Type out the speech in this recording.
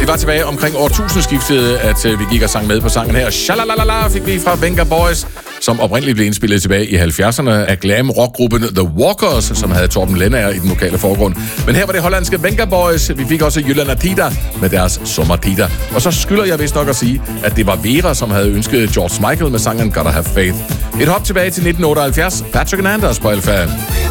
var tilbage omkring årtusindskiftet, at vi gik og sang med på sangen her. Shalalala fik vi fra Venga Boys, som oprindeligt blev indspillet tilbage i 70'erne af glam rockgruppen The Walkers, som havde Torben Lennager i den lokale forgrund. Men her var det hollandske Venga Boys. Vi fik også Jylland Tita med deres Sommertita. Og så skylder jeg vist nok at sige, at det var Vera, som havde ønsket George Michael med sangen Gotta Have Faith. Et hop tilbage til 1978. Patrick and Anders på Alpha.